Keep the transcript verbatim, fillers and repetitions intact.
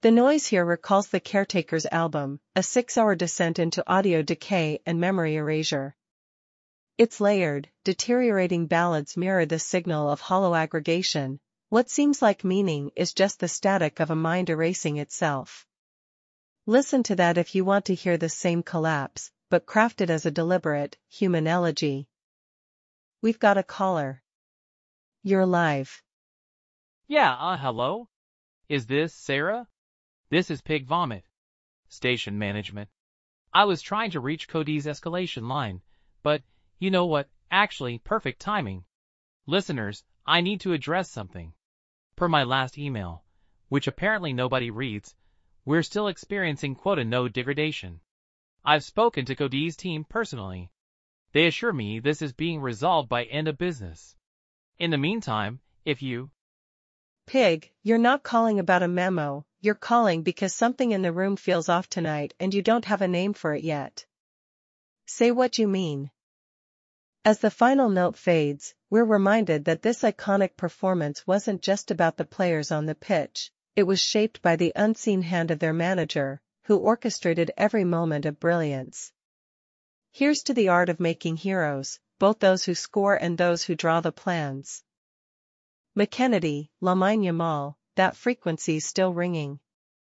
The noise here recalls the Caretakers album, a six-hour descent into audio decay and memory erasure. Its layered, deteriorating ballads mirror the signal of hollow aggregation. What seems like meaning is just the static of a mind erasing itself. Listen to that if you want to hear the same collapse, but crafted as a deliberate, human elegy. We've got a caller. You're live. Yeah, uh, hello? Is this Sarah? This is Pig Vomit. Station management. I was trying to reach Cody's escalation line, but, you know what, actually, perfect timing. Listeners, I need to address something. Per my last email, which apparently nobody reads, we're still experiencing quota node degradation. I've spoken to Cody's team personally. They assure me this is being resolved by end of business. In the meantime, if you... Pig, you're not calling about a memo, you're calling because something in the room feels off tonight and you don't have a name for it yet. Say what you mean. As the final note fades, we're reminded that this iconic performance wasn't just about the players on the pitch, it was shaped by the unseen hand of their manager, who orchestrated every moment of brilliance. Here's to the art of making heroes, both those who score and those who draw the plans. McKennedy, Lamine Yamal, that frequency's still ringing.